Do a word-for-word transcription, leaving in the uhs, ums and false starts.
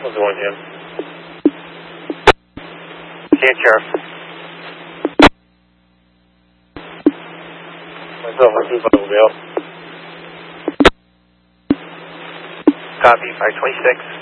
How's it going, Jim? Can't, Sheriff. Myself, I'm two five will be out. Copy, five twenty-six.